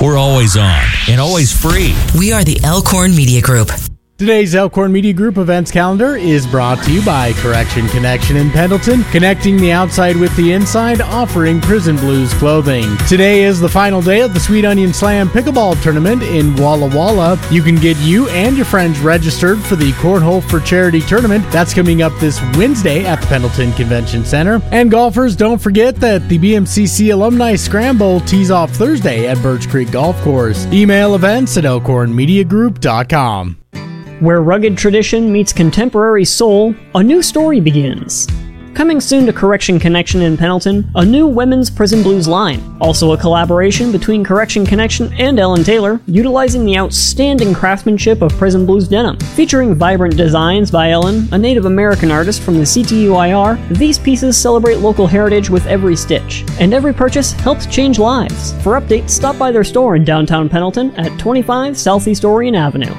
We're always on and always free. We are the Elkhorn Media Group. Today's Elkhorn Media Group events calendar is brought to you by Correction Connection in Pendleton, connecting the outside with the inside, offering Prison Blues clothing. Today is the final day of the Sweet Onion Slam Pickleball Tournament in Walla Walla. You can get you and your friends registered for the Cornhole for Charity Tournament. That's coming up this Wednesday at the Pendleton Convention Center. And golfers, don't forget that the BMCC Alumni Scramble tees off Thursday at Birch Creek Golf Course. Email events at elkhornmediagroup.com. Where rugged tradition meets contemporary soul, a new story begins. Coming soon to Correction Connection in Pendleton, a new women's Prison Blues line. Also a collaboration between Correction Connection and Ellen Taylor, utilizing the outstanding craftsmanship of Prison Blues denim. Featuring vibrant designs by Ellen, a Native American artist from the CTUIR, these pieces celebrate local heritage with every stitch. And every purchase helps change lives. For updates, stop by their store in downtown Pendleton at 25 Southeast Orion Avenue.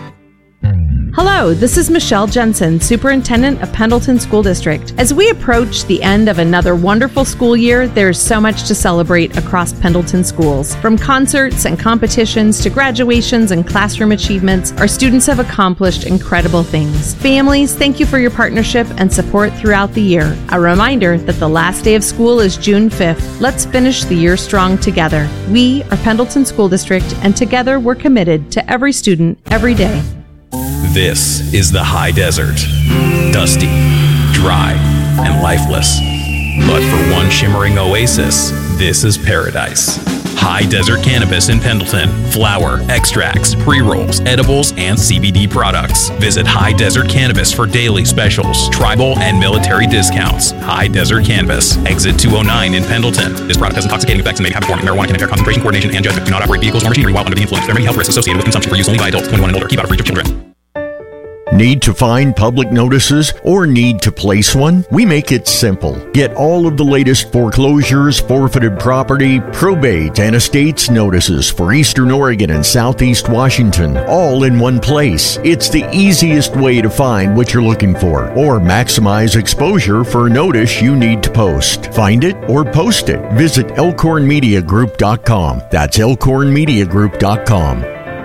Hello, this is Michelle Jensen, Superintendent of Pendleton School District. As we approach the end of another wonderful school year, there's so much to celebrate across Pendleton schools. From concerts and competitions to graduations and classroom achievements, our students have accomplished incredible things. Families, thank you for your partnership and support throughout the year. A reminder that the last day of school is June 5th. Let's finish the year strong together. We are Pendleton School District, and together we're committed to every student, every day. This is the high desert. Dusty, dry, and lifeless. But for one shimmering oasis, this is paradise. High Desert Cannabis in Pendleton. Flower, extracts, pre-rolls, edibles, and CBD products. Visit High Desert Cannabis for daily specials, tribal, and military discounts. High Desert Cannabis. Exit 209 in Pendleton. This product has intoxicating effects and may have form. Marijuana can impair concentration, coordination, and judgment. Do not operate vehicles or machinery while under the influence. There are many health risks associated with consumption for use only by adults 21 and older. Keep out of reach of children. Need to find public notices or need to place one? We make it simple. Get all of the latest foreclosures, forfeited property, probate, and estates notices for Eastern Oregon and Southeast Washington, all in one place. It's the easiest way to find what you're looking for or maximize exposure for a notice you need to post. Find it or post it. Visit elkhornmediagroup.com. That's elkhornmediagroup.com.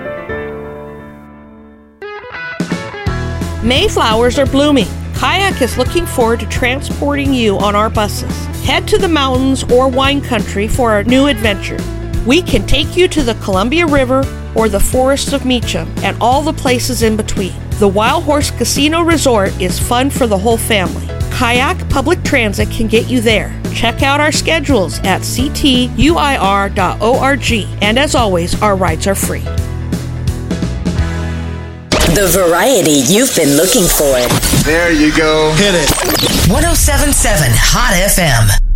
Mayflowers are blooming. Kayak is looking forward to transporting you on our buses. Head to the mountains or wine country for a new adventure. We can take you to the Columbia River or the forests of Meacham and all the places in between. The Wild Horse Casino Resort is fun for the whole family. Kayak Public Transit can get you there. Check out our schedules at ctuir.org. And as always, our rides are free. The variety you've been looking for. There you go. Hit it. 107.7 Hot FM.